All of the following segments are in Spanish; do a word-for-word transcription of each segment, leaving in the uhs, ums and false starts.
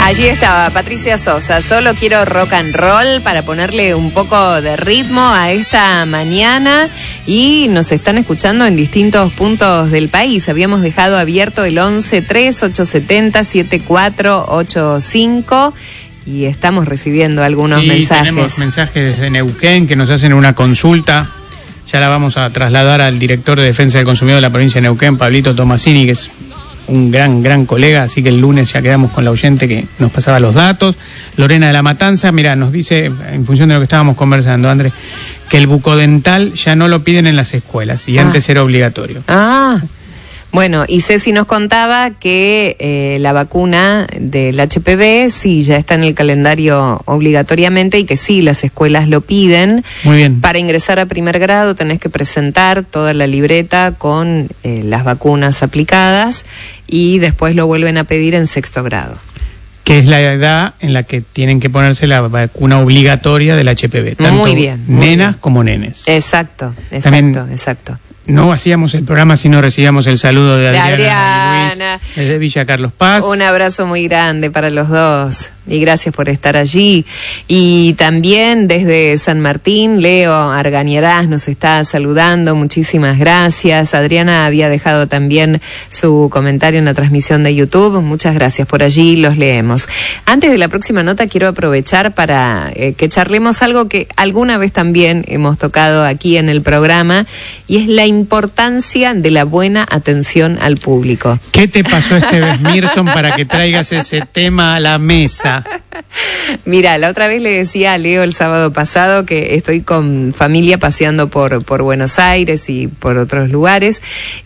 Allí estaba Patricia Sosa, solo quiero rock and roll para ponerle un poco de ritmo a esta mañana y nos están escuchando en distintos puntos del país. Habíamos dejado abierto el once tres ocho siete cero siete cuatro ocho cinco y estamos recibiendo algunos sí, mensajes. Tenemos mensajes desde Neuquén que nos hacen una consulta. Ya la vamos a trasladar al director de Defensa del Consumidor de la provincia de Neuquén, Pablito Tomasini, que es un gran, gran colega, así que el lunes ya quedamos con la oyente que nos pasaba los datos. Lorena de la Matanza, mira, nos dice, en función de lo que estábamos conversando, Andrés, que el bucodental ya no lo piden en las escuelas y ah. antes era obligatorio. Ah, bueno, y Ceci nos contaba que eh, la vacuna del H P V sí ya está en el calendario obligatoriamente y que sí, las escuelas lo piden. Muy bien. Para ingresar a primer grado tenés que presentar toda la libreta con eh, las vacunas aplicadas y después lo vuelven a pedir en sexto grado. Que es la edad en la que tienen que ponerse la vacuna obligatoria del H P V. Tanto muy bien. Muy nenas bien. como nenes. Exacto, exacto, También, exacto. No hacíamos el programa si no recibíamos el saludo de, de Adriana, Adriana. Y Luis desde Villa Carlos Paz. Un abrazo muy grande para los dos y gracias por estar allí. Y también desde San Martín, Leo Argañarás nos está saludando, muchísimas gracias. Adriana había dejado también su comentario en la transmisión de YouTube, muchas gracias por allí, los leemos. Antes de la próxima nota quiero aprovechar para eh, que charlemos algo que alguna vez también hemos tocado aquí en el programa y es la importancia de la buena atención al público. ¿Qué te pasó este vez, Mirson, para que traigas ese tema a la mesa? Mira, la otra vez le decía a Leo el sábado pasado que estoy con familia paseando por, por Buenos Aires y por otros lugares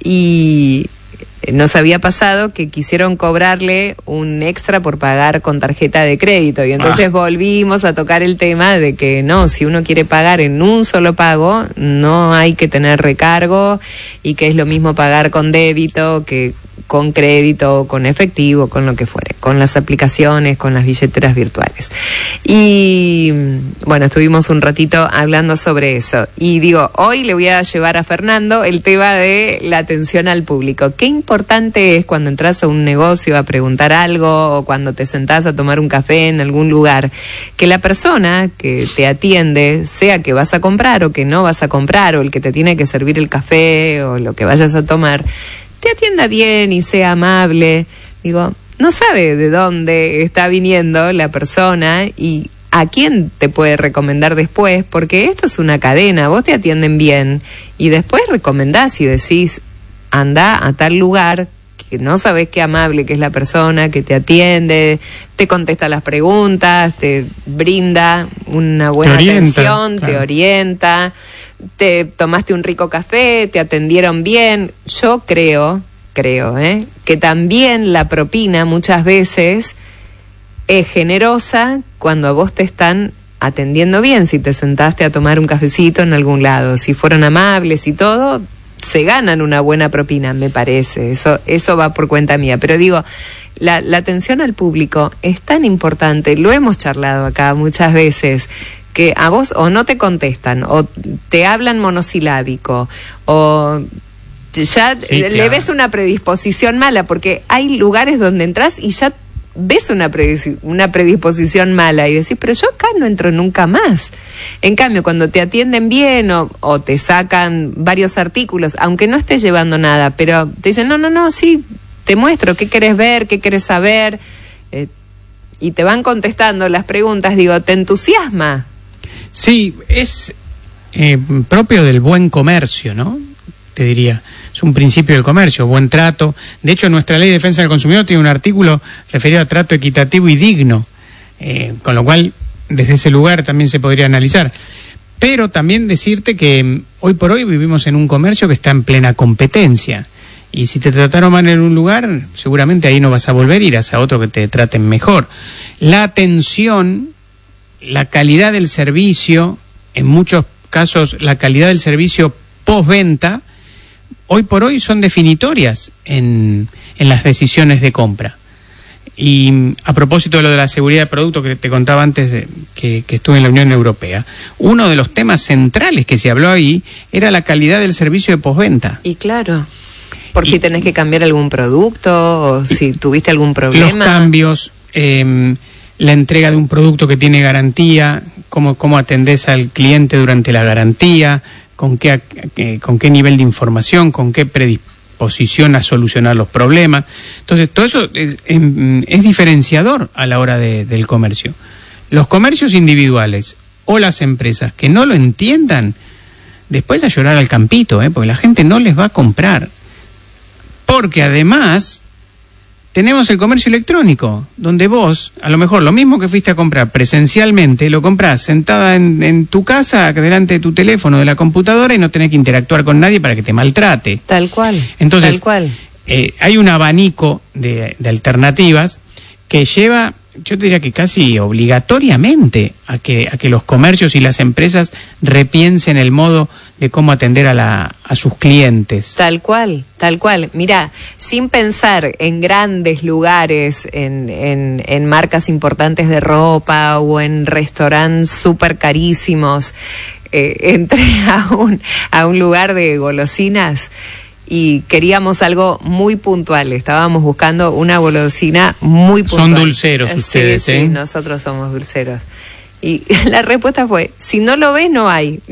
y nos había pasado que quisieron cobrarle un extra por pagar con tarjeta de crédito y entonces ah. volvimos a tocar el tema de que no, si uno quiere pagar en un solo pago, no hay que tener recargo y que es lo mismo pagar con débito que con crédito, con efectivo, con lo que fuere, con las aplicaciones, con las billeteras virtuales. Y bueno, estuvimos un ratito hablando sobre eso. Y digo, hoy le voy a llevar a Fernando el tema de la atención al público. Qué importante es cuando entras a un negocio a preguntar algo o cuando te sentás a tomar un café en algún lugar, que la persona que te atiende, sea que vas a comprar o que no vas a comprar, o el que te tiene que servir el café o lo que vayas a tomar, te atienda bien y sea amable. Digo, no sabe de dónde está viniendo la persona y a quién te puede recomendar después, porque esto es una cadena, vos te atienden bien y después recomendás y decís, anda a tal lugar, que no sabés qué amable que es la persona que te atiende, te contesta las preguntas, te brinda una buena te orienta, atención, claro. Te orienta. Te tomaste un rico café, te atendieron bien. Yo creo, creo, ¿eh? que también la propina muchas veces es generosa cuando a vos te están atendiendo bien. Si te sentaste a tomar un cafecito en algún lado, si fueron amables y todo, se ganan una buena propina, me parece. Eso, eso va por cuenta mía. Pero digo, la, la atención al público es tan importante, lo hemos charlado acá muchas veces, que a vos o no te contestan, o te hablan monosilábico, o ya sí, le claro. ves una predisposición mala, porque hay lugares donde entras y ya ves una, predis- una predisposición mala y decís, pero yo acá no entro nunca más. En cambio, cuando te atienden bien o, o te sacan varios artículos, aunque no estés llevando nada, pero te dicen, no, no, no, sí, te muestro, ¿qué querés ver? ¿Qué querés saber? Eh, y te van contestando las preguntas, digo, ¿te entusiasma? Sí, es eh, propio del buen comercio, ¿no? Te diría, es un principio del comercio, buen trato. De hecho, nuestra ley de defensa del consumidor tiene un artículo referido a trato equitativo y digno, eh, con lo cual, desde ese lugar también se podría analizar. Pero también decirte que hoy por hoy vivimos en un comercio que está en plena competencia. Y si te trataron mal en un lugar, seguramente ahí no vas a volver, irás a otro que te traten mejor. La atención, la calidad del servicio, en muchos casos la calidad del servicio postventa, hoy por hoy son definitorias en, en las decisiones de compra. Y a propósito de lo de la seguridad de producto que te contaba antes de, que, que estuve en la Unión Europea, uno de los temas centrales que se habló ahí era la calidad del servicio de postventa. Y claro, por y, si tenés que cambiar algún producto o si tuviste algún problema. Los cambios, eh, la entrega de un producto que tiene garantía, cómo, cómo atendés al cliente durante la garantía, con qué, con qué nivel de información, con qué predisposición a solucionar los problemas. Entonces, todo eso es, es diferenciador a la hora de, del comercio. Los comercios individuales o las empresas que no lo entiendan, después a llorar al campito, ¿eh? Porque la gente no les va a comprar. Porque además tenemos el comercio electrónico, donde vos, a lo mejor lo mismo que fuiste a comprar presencialmente, lo comprás sentada en, en tu casa, delante de tu teléfono, de la computadora, y no tenés que interactuar con nadie para que te maltrate. Tal cual. Entonces, tal cual. Eh, hay un abanico de, de alternativas que lleva, yo te diría que casi obligatoriamente, a que, a que los comercios y las empresas repiensen el modo de cómo atender a, la, a sus clientes. Tal cual, tal cual. Mira, sin pensar en grandes lugares, en, en, en marcas importantes de ropa o en restaurantes súper carísimos, eh, entré a un, a un lugar de golosinas y queríamos algo muy puntual. Estábamos buscando una golosina muy puntual. Son dulceros ustedes, sí, ¿eh? Sí, nosotros somos dulceros. Y la respuesta fue, si no lo ves, no hay.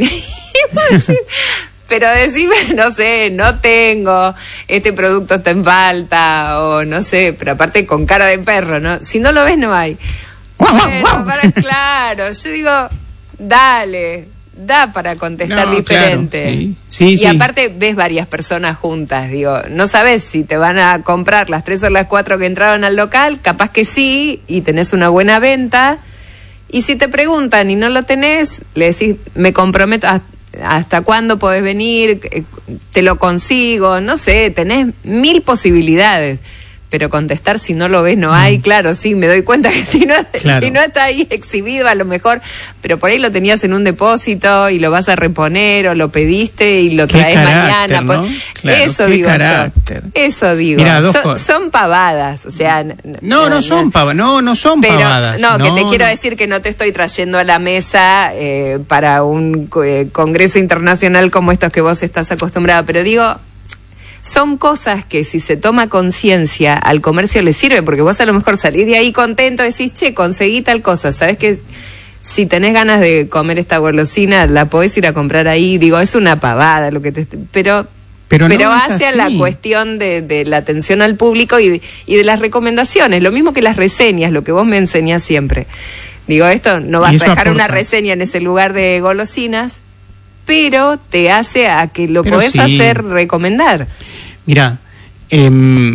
Pero decime, no sé, no tengo, este producto está en falta, o no sé, pero aparte con cara de perro, ¿no? Si no lo ves, no hay. Bueno, para, claro, yo digo, dale, da para contestar no, diferente. Claro, sí. Sí, y sí. aparte ves varias personas juntas, digo, no sabes si te van a comprar las tres o las cuatro que entraron al local, capaz que sí, y tenés una buena venta. Y si te preguntan y no lo tenés, le decís, me comprometo, ¿hasta cuándo podés venir? Te lo consigo, no sé, tenés mil posibilidades. Pero contestar si no lo ves no hay, claro, sí, me doy cuenta que si no, claro. si no está ahí exhibido a lo mejor, pero por ahí lo tenías en un depósito y lo vas a reponer o lo pediste y lo traes mañana. ¿No? Pues, claro, eso digo carácter. yo, eso digo, Mirá, son, son pavadas, o sea... No, no, no son pavadas, no, no son pero, pavadas. No, no, que te no. quiero decir que no te estoy trayendo a la mesa eh, para un eh, congreso internacional como estos que vos estás acostumbrada, pero digo... Son cosas que si se toma conciencia al comercio le sirve, porque vos a lo mejor salís de ahí contento, decís, che, conseguí tal cosa, ¿sabés que si tenés ganas de comer esta golosina, la podés ir a comprar ahí? Digo, es una pavada lo que te... Pero, pero, pero no hace a la cuestión de, de la atención al público y de, y de las recomendaciones, lo mismo que las reseñas, lo que vos me enseñás siempre. Digo, esto no vas a dejar aporta. una reseña en ese lugar de golosinas, pero te hace a que lo pero podés sí. hacer recomendar. Mira, eh,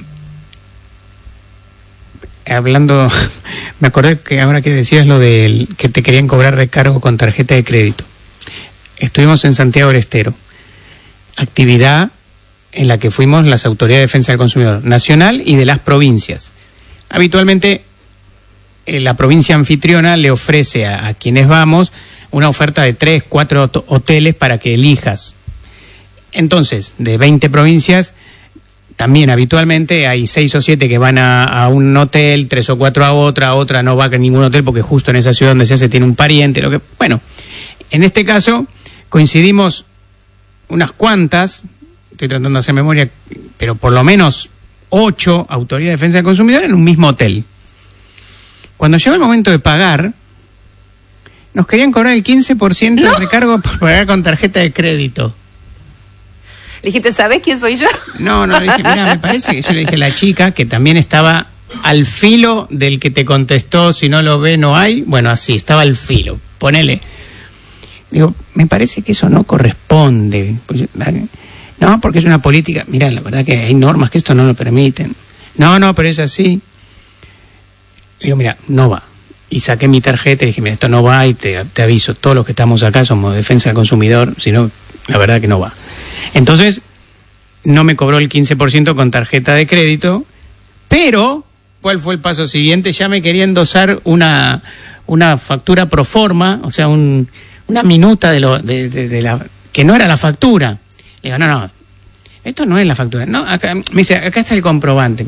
hablando, me acordé que ahora que decías lo de que te querían cobrar recargo con tarjeta de crédito. Estuvimos en Santiago del Estero, actividad en la que fuimos las autoridades de defensa del consumidor nacional y de las provincias. Habitualmente eh, la provincia anfitriona le ofrece a, a quienes vamos una oferta de tres, cuatro hoteles para que elijas. Entonces, de veinte provincias, también habitualmente hay seis o siete que van a, a un hotel, tres o cuatro a otra, otra no va a ningún hotel porque justo en esa ciudad donde se hace tiene un pariente, lo que, bueno, en este caso coincidimos unas cuantas, estoy tratando de hacer memoria, pero por lo menos ocho autoridades de defensa del consumidor en un mismo hotel. Cuando llegó el momento de pagar, nos querían cobrar el quince por ciento ¿No? de recargo por pagar con tarjeta de crédito. Le dijiste, ¿sabés quién soy yo? No, no, le dije, mira, me parece que yo le dije a la chica que también estaba al filo del que te contestó, si no lo ve, no hay. Bueno, así, estaba al filo, ponele. Digo, me parece que eso no corresponde. No, porque es una política. Mira, la verdad que hay normas que esto no lo permiten. No, no, pero es así. Digo, mira, no va. Y saqué mi tarjeta y dije, mira, esto no va y te, te aviso, todos los que estamos acá somos defensa del consumidor, si no, la verdad que no va. Entonces, no me cobró el quince por ciento con tarjeta de crédito, pero, ¿cuál fue el paso siguiente? Ya me quería endosar una, una factura pro forma, o sea, un, una minuta de, lo, de, de, de la que no era la factura. Le digo, no, no, esto no es la factura. No, acá, me dice, acá está el comprobante.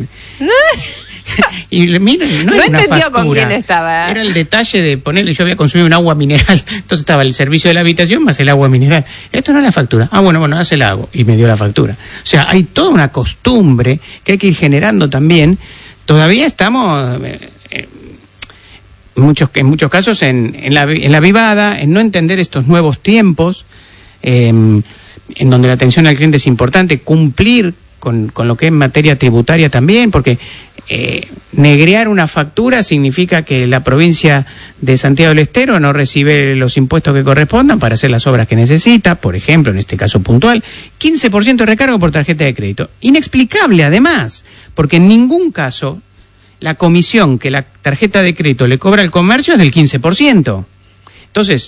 Y mira, no, no era una entendió factura, con quién estaba. Era el detalle de ponerle, yo había consumido un agua mineral, entonces estaba el servicio de la habitación más el agua mineral. Esto no es la factura. Ah, bueno, bueno, hace el agua. Y me dio la factura. O sea, hay toda una costumbre que hay que ir generando también. Todavía estamos, eh, muchos, en muchos casos en, en, la, en la vivada, en no entender estos nuevos tiempos, eh, en donde la atención al cliente es importante, cumplir con, con lo que es materia tributaria también, porque eh, negrear una factura significa que la provincia de Santiago del Estero no recibe los impuestos que correspondan para hacer las obras que necesita, por ejemplo, en este caso puntual, quince por ciento de recargo por tarjeta de crédito. Inexplicable además, porque en ningún caso la comisión que la tarjeta de crédito le cobra al comercio es del quince por ciento. Entonces,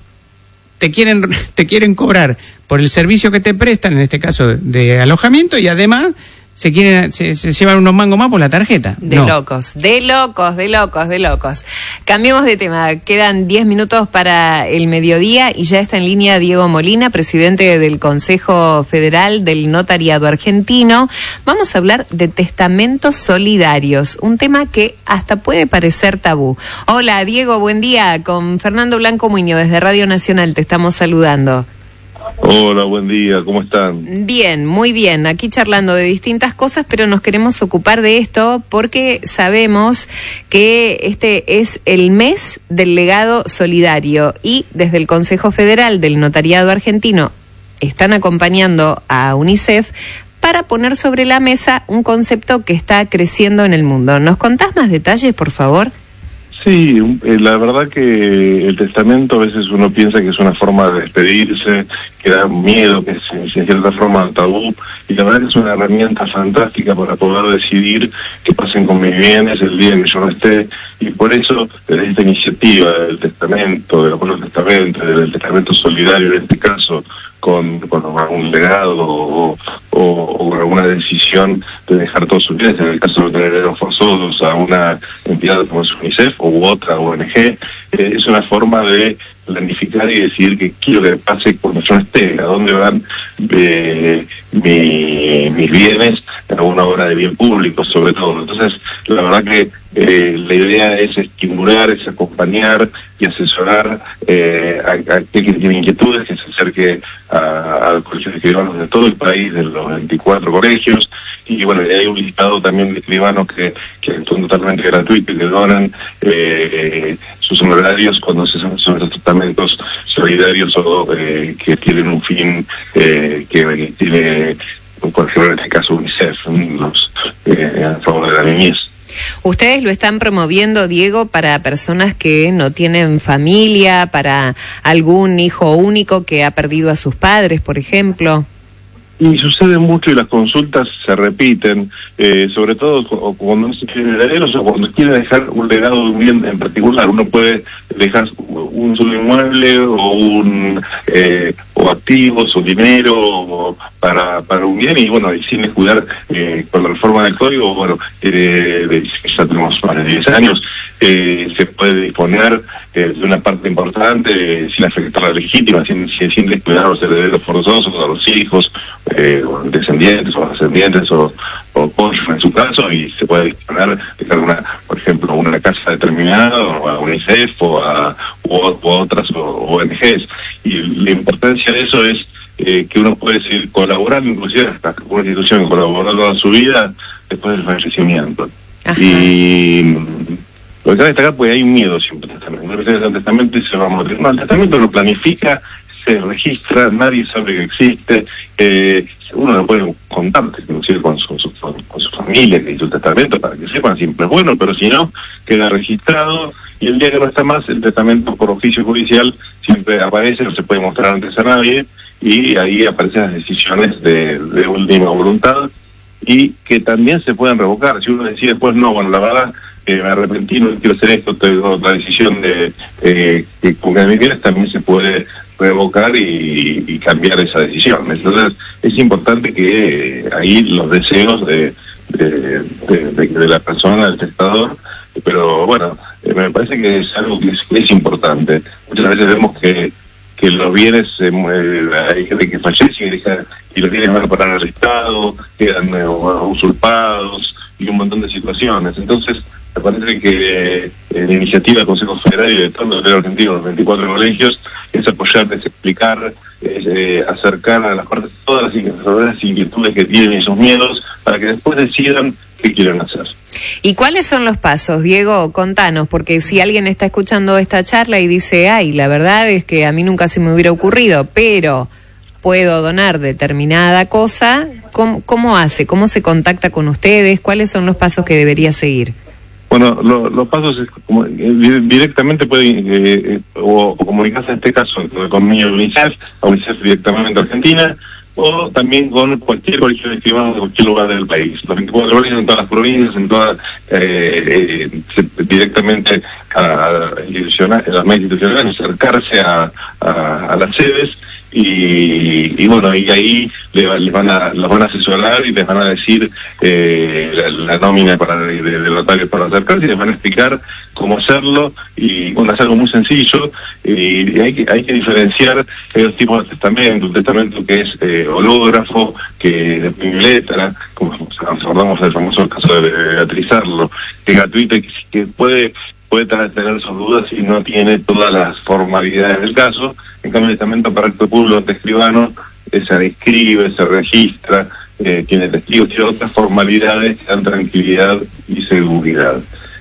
te quieren, te quieren cobrar por el servicio que te prestan, en este caso de, de alojamiento, y además se quieren se, se llevan unos mangos más por la tarjeta. De no. locos, de locos, de locos, de locos. Cambiemos de tema, quedan diez minutos para el mediodía y ya está en línea Diego Molina, presidente del Consejo Federal del Notariado Argentino. Vamos a hablar de testamentos solidarios, un tema que hasta puede parecer tabú. Hola Diego, buen día, con Fernando Blanco Muñoz desde Radio Nacional te estamos saludando. Hola, buen día, ¿cómo están? Bien, muy bien, aquí charlando de distintas cosas, pero nos queremos ocupar de esto porque sabemos que este es el mes del legado solidario y desde el Consejo Federal del Notariado Argentino están acompañando a UNICEF para poner sobre la mesa un concepto que está creciendo en el mundo. ¿Nos contás más detalles, por favor? Sí, la verdad que el testamento a veces uno piensa que es una forma de despedirse, que da miedo, que es en cierta forma tabú, y la verdad que es una herramienta fantástica para poder decidir qué pasen con mis bienes el día en que yo no esté, y por eso desde esta iniciativa del testamento, del acuerdo del testamento, del testamento solidario en este caso, con, con algún legado o, o, o alguna decisión de dejar todos sus bienes, en el caso de tener herederos forzosos a una entidad como es UNICEF u otra O N G, eh, es una forma de planificar y decidir qué quiero que pase cuando yo no esté, a dónde van eh, mi, mis bienes en alguna obra de bien público sobre todo. Entonces la verdad que eh, la idea es estimular, es acompañar y asesorar eh, a, a aquel que tiene inquietudes, que se acerque al colegio de escribanos de todo el país, de los veinticuatro colegios, y bueno, hay un listado también de escribanos que, que son totalmente gratuitos y que donan eh, sus honorarios cuando se hacen esos tratamientos solidarios o eh, que tienen un fin eh, que, que tiene, por ejemplo en este caso UNICEF, los, eh, a favor de la niñez. Ustedes lo están promoviendo, Diego, para personas que no tienen familia, para algún hijo único que ha perdido a sus padres, por ejemplo. Y sucede mucho y las consultas se repiten, eh, sobre todo cuando no se tienen herederos o cuando quiere dejar un legado de un bien en particular. Uno puede dejar un solo inmueble o un eh, o activos o dinero o para para un bien y bueno, y sin descuidar eh, con la reforma del código, bueno, eh, de, ya tenemos más de diez años, eh, se puede disponer eh, de una parte importante eh, sin afectar la legítima, sin, sin, sin descuidar a los herederos forzosos, a los hijos, eh, o descendientes o ascendientes o, o cónyuges en su caso, y se puede disponer de una, por ejemplo, una casa determinada o a UNICEF o a, o, o a otras O N Ges. Y la importancia de eso es eh, que uno puede seguir colaborando, inclusive hasta una institución que colaboró toda su vida después del fallecimiento. Ajá. Y lo que cabe destacar, pues hay un miedo siempre al testamento. Una persona hace un testamento y se va a morir. No, el testamento lo planifica, se registra, nadie sabe que existe, eh, uno lo puede contar, inclusive con su, su, con su familia que hizo el testamento, para que sepan, siempre es bueno, pero si no, queda registrado, y el día que no está más, el testamento por oficio judicial siempre aparece, no se puede mostrar antes a nadie, y ahí aparecen las decisiones de, de última voluntad, y que también se pueden revocar. Si uno decide después, no, bueno, la verdad, eh, me arrepentí, no quiero hacer esto, tengo otra decisión de eh, que con que me bienes, también se puede revocar y, y cambiar esa decisión. Entonces es importante que eh, ahí los deseos de, de, de, de, de la persona, del testador, pero bueno, eh, me parece que es algo que es, que es importante. Muchas veces vemos que que los bienes, eh, hay gente que fallece y, deja, y los bienes van a parar al Estado, quedan eh, usurpados y un montón de situaciones. Entonces me parece que eh, la iniciativa del Consejo Federal y de todo el Argentino, los veinticuatro colegios, es apoyar, es explicar, es eh, acercar a las partes todas las, las inquietudes que tienen y sus miedos para que después decidan qué quieren hacer. ¿Y cuáles son los pasos, Diego? Contanos, porque si alguien está escuchando esta charla y dice, ay, la verdad es que a mí nunca se me hubiera ocurrido, pero puedo donar determinada cosa, ¿cómo, cómo hace? ¿Cómo se contacta con ustedes? ¿Cuáles son los pasos que debería seguir? Bueno, lo, los pasos es como, eh, directamente puede eh, eh, o, o comunicarse en este caso conmigo, UNICEF, a UNICEF directamente a Argentina, o también con cualquier colegio de escribanos de cualquier lugar del país. Los veinticuatro horas en todas las provincias, en todas, eh, eh, directamente a, a, institucional, a las más institucionales, acercarse a, a, a las sedes. Y, y bueno, y ahí le, le van a, los van a asesorar y les van a decir eh, la, la nómina para de, de notarios para acercarse, y les van a explicar cómo hacerlo. Y bueno, es algo muy sencillo, y hay que, hay que diferenciar que hay dos tipos de testamento: un testamento que es eh, hológrafo, que de puño y letra, como nos acordamos del famoso caso de Beatriz Arlo, que es gratuito y que, que puede puede tener sus dudas y no tiene todas las formalidades del caso. En cambio, el testamento para acto público ante escribano eh, se escribe, se registra, eh, tiene testigos, tiene otras formalidades que dan tranquilidad y seguridad.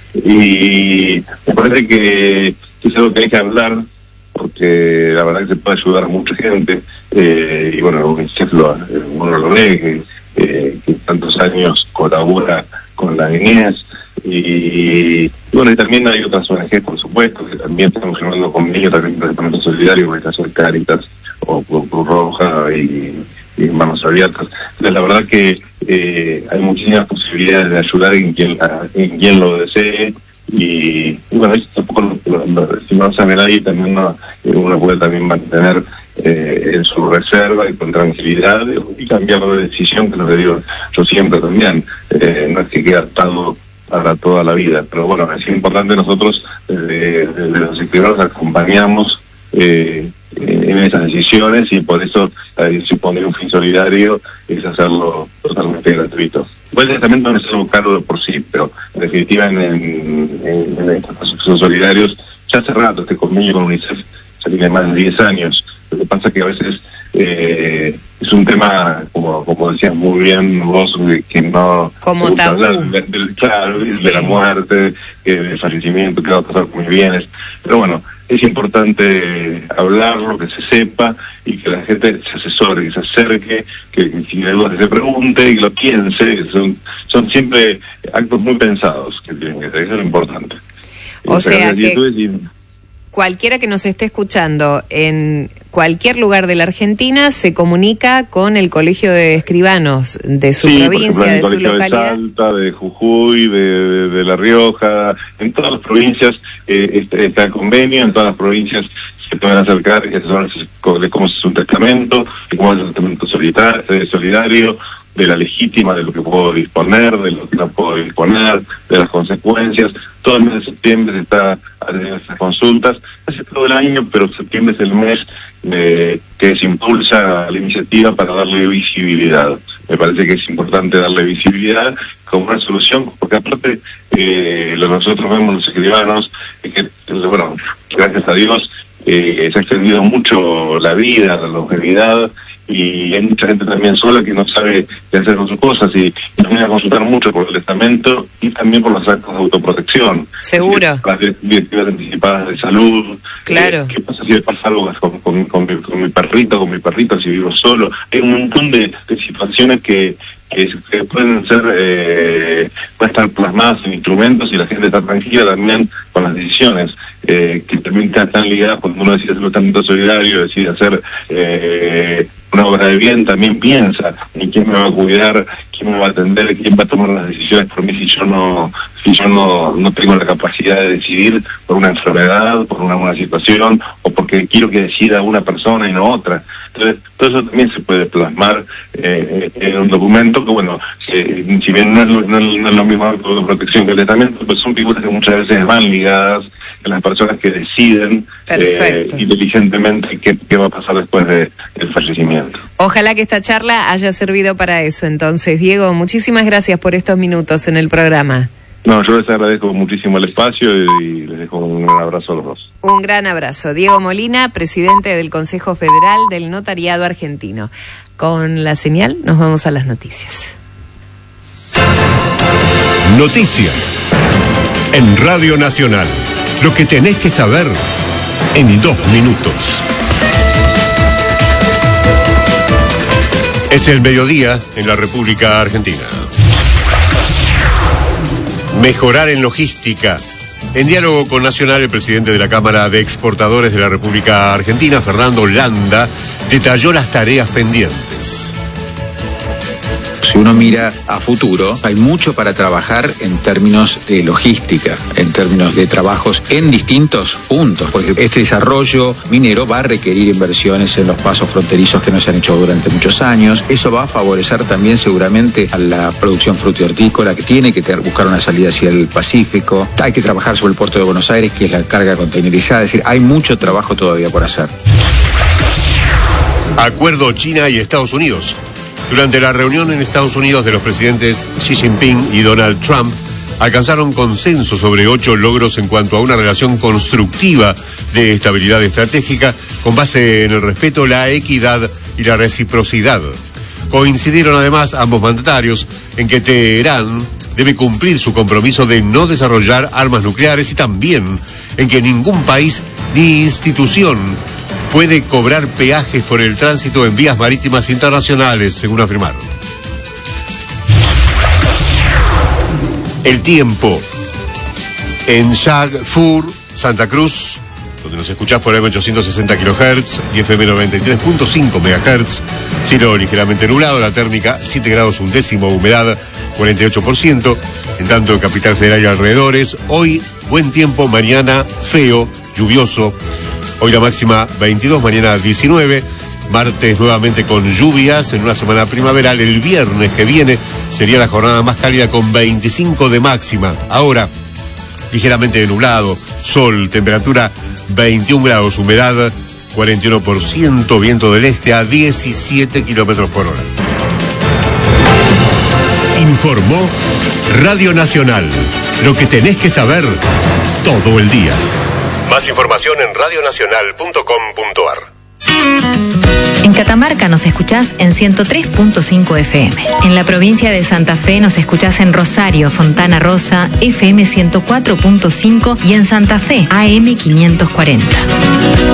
Y me parece que es algo que hay que hablar, porque la verdad que se puede ayudar a mucha gente, eh, y bueno, UNICEF lo, uno lo ve, que, eh, que tantos años colabora con la niñez. Y bueno, y también hay otras O N G, por supuesto, que también estamos firmando conmigo, también Departamento Solidario, como el caso de Cáritas o Cruz Roja y, y Manos Abiertas. Entonces, la verdad que eh, hay muchísimas posibilidades de ayudar en quien, a, en quien lo desee. Y, y bueno, eso tampoco lo, lo, lo, si no sabe nadie, también no, uno puede también mantener eh, en su reserva y con tranquilidad, y cambiar de decisión, que es lo que digo yo siempre también. Eh, no es que quede atado para toda la vida, pero bueno, es importante. Nosotros desde, desde los escribanos acompañamos eh, en esas decisiones, y por eso la decisión de poner un fin solidario es hacerlo totalmente gratuito. Igual el testamento no es algo caro de por sí, pero en definitiva en, en, en, en estos procesos solidarios ya hace rato este convenio con UNICEF ya tiene más de diez años. Lo que pasa es que a veces eh, es un tema, como como decías muy bien vos, que no... Como tabú. De, de, claro, sí. de la muerte, eh, del fallecimiento, qué va a pasar con mis bienes. Pero bueno, es importante hablarlo, que se sepa, y que la gente se asesore, que se acerque, que si hay dudas que se pregunte y que lo piense. Son, son siempre actos muy pensados que tienen que ser, eso es lo importante. O sea que cualquiera que nos esté escuchando en cualquier lugar de la Argentina se comunica con el Colegio de Escribanos de su sí, provincia, por ejemplo, de su localidad. De Salta, de Jujuy, de, de, de La Rioja, en todas las provincias eh, está, está el convenio, en todas las provincias se pueden acercar y asesorarse de cómo es un testamento, de cómo es el testamento solidario, solidario, de la legítima, de lo que puedo disponer, de lo que no puedo disponer, de las consecuencias. Todo el mes de septiembre se está haciendo estas consultas, hace todo el año, pero septiembre es el mes eh, que se impulsa la iniciativa para darle visibilidad. Me parece que es importante darle visibilidad como una solución, porque aparte eh, lo que nosotros vemos los escribanos es que, bueno, gracias a Dios eh, se ha extendido mucho la vida, la longevidad, y hay mucha gente también sola que no sabe qué hacer con sus cosas, y nos viene a consultar mucho por el testamento y también por los actos de autoprotección. Seguro. Las directivas anticipadas de salud. Claro. Eh, ¿Qué pasa si me pasa algo con, con, con, mi, con mi perrito, con mi perrito, si vivo solo? Hay un montón de, de situaciones que, que, que pueden ser, eh, pueden estar plasmadas en instrumentos, y la gente está tranquila también con las decisiones. Eh, que también están ligadas cuando uno decide hacer un testamento solidario, decide hacer eh, una obra de bien, también piensa en quién me va a cuidar, quién me va a atender, quién va a tomar las decisiones por mí si yo no si yo no, no tengo la capacidad de decidir por una enfermedad, por una, una situación, o porque quiero que decida una persona y no otra. Entonces, todo eso también se puede plasmar eh, en un documento que, bueno, eh, si bien no es, lo, no, no es lo mismo de protección que el testamento, pues son figuras que muchas veces van ligadas a las personas que deciden eh, inteligentemente qué, qué va a pasar después de, del fallecimiento. Ojalá que esta charla haya servido para eso. Entonces, Diego, muchísimas gracias por estos minutos en el programa. No, yo les agradezco muchísimo el espacio y les dejo un gran abrazo a los dos. Un gran abrazo. Diego Molina, presidente del Consejo Federal del Notariado Argentino. Con la señal nos vamos a las noticias. Noticias. En Radio Nacional. Lo que tenés que saber en dos minutos. Es el mediodía en la República Argentina. Mejorar en logística. En diálogo con Nacional, el presidente de la Cámara de Exportadores de la República Argentina, Fernando Landa, detalló las tareas pendientes. Si uno mira a futuro, hay mucho para trabajar en términos de logística, en términos de trabajos en distintos puntos, porque este desarrollo minero va a requerir inversiones en los pasos fronterizos que no se han hecho durante muchos años. Eso va a favorecer también seguramente a la producción frutícola, que tiene que ter- buscar una salida hacia el Pacífico. Hay que trabajar sobre el puerto de Buenos Aires, que es la carga containerizada. Es decir, hay mucho trabajo todavía por hacer. Acuerdo China y Estados Unidos. Durante la reunión en Estados Unidos de los presidentes Xi Jinping y Donald Trump, alcanzaron consenso sobre ocho logros en cuanto a una relación constructiva de estabilidad estratégica con base en el respeto, la equidad y la reciprocidad. Coincidieron además ambos mandatarios en que Teherán debe cumplir su compromiso de no desarrollar armas nucleares y también en que ningún país ni institución puede cobrar peajes por el tránsito en vías marítimas internacionales, según afirmaron. El tiempo. En Shagfur, Santa Cruz, donde nos escuchás por M ochocientos sesenta kilohertz y F M noventa y tres punto cinco megahertz, cielo ligeramente nublado, la térmica siete grados un décimo, humedad cuarenta y ocho por ciento. En tanto, en Capital Federal y alrededores, hoy buen tiempo, mañana feo, lluvioso. Hoy la máxima veintidós, mañana diecinueve, martes nuevamente con lluvias en una semana primaveral. El viernes que viene sería la jornada más cálida con veinticinco de máxima. Ahora, ligeramente nublado, sol, temperatura veintiún grados, humedad cuarenta y uno por ciento, viento del este a diecisiete kilómetros por hora. Informó Radio Nacional. Lo que tenés que saber todo el día. Más información en radionacional punto com punto ar. En Catamarca nos escuchás en ciento tres punto cinco F M. En la provincia de Santa Fe nos escuchás en Rosario, Fontana Rosa, F M ciento cuatro punto cinco y en Santa Fe, A M quinientos cuarenta.